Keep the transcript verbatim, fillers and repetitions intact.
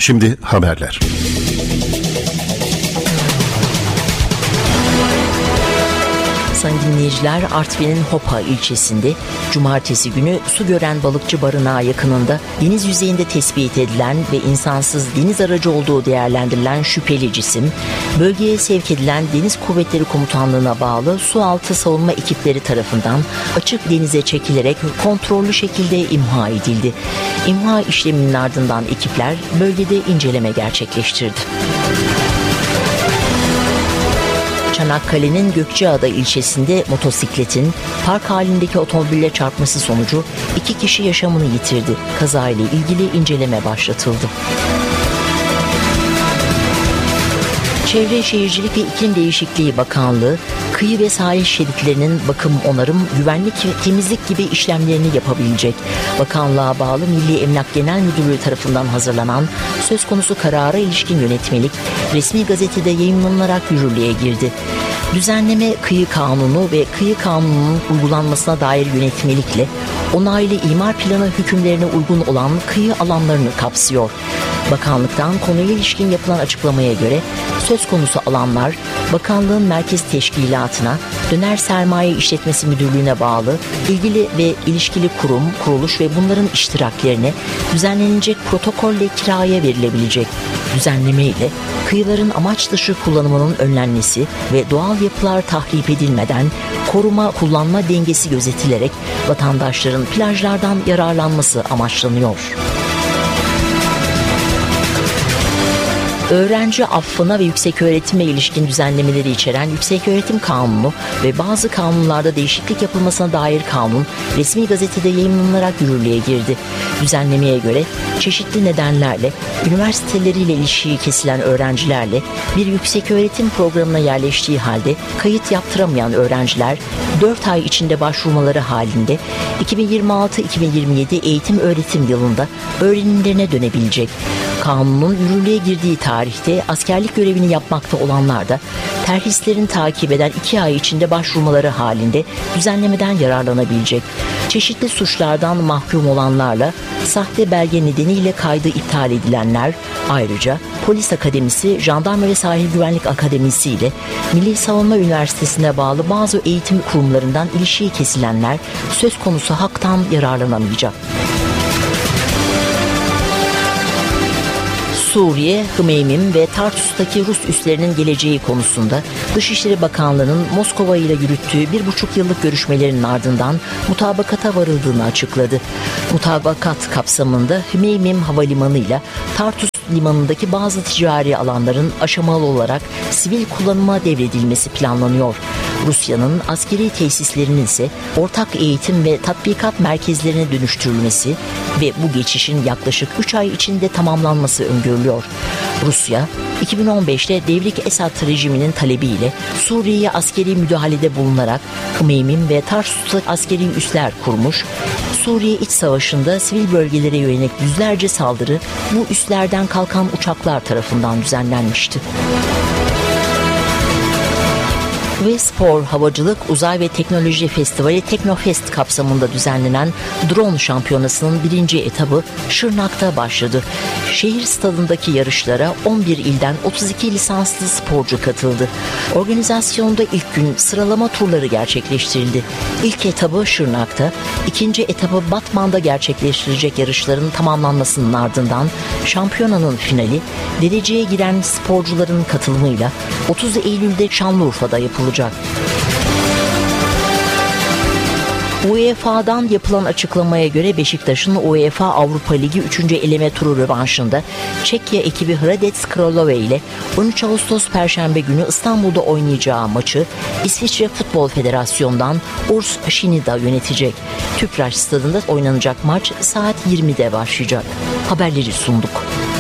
Şimdi haberler. Sayın dinleyiciler, Artvin'in Hopa ilçesinde cumartesi günü su gören balıkçı barınağı yakınında deniz yüzeyinde tespit edilen ve insansız deniz aracı olduğu değerlendirilen şüpheli cisim, bölgeye sevk edilen Deniz Kuvvetleri Komutanlığı'na bağlı sualtı savunma ekipleri tarafından açık denize çekilerek kontrollü şekilde imha edildi. İmha işleminin ardından ekipler bölgede inceleme gerçekleştirdi. Çanakkale'nin Gökçeada ilçesinde motosikletin park halindeki otomobille çarpması sonucu iki kişi yaşamını yitirdi. Kazayla ilgili inceleme başlatıldı. Çevre Şehircilik ve İklim Değişikliği Bakanlığı, kıyı ve sahil şeritlerinin bakım, onarım, güvenlik ve temizlik gibi işlemlerini yapabilecek. Bakanlığa bağlı Milli Emlak Genel Müdürlüğü tarafından hazırlanan söz konusu karara ilişkin yönetmelik resmi gazetede yayımlanarak yürürlüğe girdi. Düzenleme kıyı kanunu ve kıyı kanununun uygulanmasına dair yönetmelikle onaylı imar planı hükümlerine uygun olan kıyı alanlarını kapsıyor. Bakanlıktan konuya ilişkin yapılan açıklamaya göre söz konusu alanlar bakanlığın merkez teşkilatına, döner sermaye işletmesi müdürlüğüne bağlı ilgili ve ilişkili kurum, kuruluş ve bunların iştiraklerine düzenlenecek protokolle kiraya verilebilecek. Düzenleme ile kıyıların amaç dışı kullanımının önlenmesi ve doğal yapılar tahrip edilmeden koruma kullanma dengesi gözetilerek vatandaşların plajlardan yararlanması amaçlanıyor. Öğrenci affına ve yükseköğretime ilişkin düzenlemeleri içeren Yükseköğretim Kanunu ve bazı kanunlarda değişiklik yapılmasına dair kanun resmi gazetede yayımlanarak yürürlüğe girdi. Düzenlemeye göre çeşitli nedenlerle üniversiteleriyle ilişiği kesilen öğrencilerle bir yükseköğretim programına yerleştiği halde kayıt yaptıramayan öğrenciler dört ay içinde başvurmaları halinde iki bin yirmi altı iki bin yirmi yedi eğitim öğretim yılında öğrenimlerine dönebilecek. Kanunun yürürlüğe girdiği tarihte askerlik görevini yapmakta olanlar da terhislerini takip eden iki ay içinde başvurmaları halinde düzenlemeden yararlanabilecek. Çeşitli suçlardan mahkum olanlarla sahte belge nedeniyle kaydı iptal edilenler, ayrıca Polis Akademisi, Jandarma ve Sahil Güvenlik Akademisi ile Milli Savunma Üniversitesi'ne bağlı bazı eğitim kurumlarından ilişiği kesilenler söz konusu haktan yararlanamayacak. Suriye, Hmeymim ve Tartus'taki Rus üslerinin geleceği konusunda Dışişleri Bakanlığı'nın Moskova ile yürüttüğü bir buçuk yıllık görüşmelerinin ardından mutabakata varıldığını açıkladı. Mutabakat kapsamında Hmeymim Havalimanı ile Tartus limanındaki bazı ticari alanların aşamalı olarak sivil kullanıma devredilmesi planlanıyor. Rusya'nın askeri tesislerinin ise ortak eğitim ve tatbikat merkezlerine dönüştürülmesi ve bu geçişin yaklaşık üç ay içinde tamamlanması öngörülüyor. Rusya, iki bin on beşte Devrik Esad rejiminin talebiyle Suriye'ye askeri müdahalede bulunarak Hmeymim ve Tarsus'ta askeri üsler kurmuş. Suriye İç Savaşı'nda sivil bölgelere yönelik yüzlerce saldırı bu üslerden kalkan uçaklar tarafından düzenlenmişti. Ve Spor, Havacılık, Uzay ve Teknoloji Festivali Teknofest kapsamında düzenlenen drone şampiyonasının birinci etabı Şırnak'ta başladı. Şehir stadındaki yarışlara on bir ilden otuz iki lisanslı sporcu katıldı. Organizasyonda ilk gün sıralama turları gerçekleştirildi. İlk etabı Şırnak'ta, ikinci etabı Batman'da gerçekleştirecek yarışların tamamlanmasının ardından şampiyonanın finali dereceye giren sporcuların katılımıyla otuz Eylül'de Şanlıurfa'da yapılacak. UEFA'dan yapılan açıklamaya göre Beşiktaş'ın UEFA Avrupa Ligi üçüncü eleme turu rövanşında Çekya ekibi Hradec Kralove ile on üç Ağustos Perşembe günü İstanbul'da oynayacağı maçı İsviçre Futbol Federasyonu'ndan Urs Shinida yönetecek. Tüpraş Stadı'nda oynanacak maç saat yirmide başlayacak. Haberleri sunduk.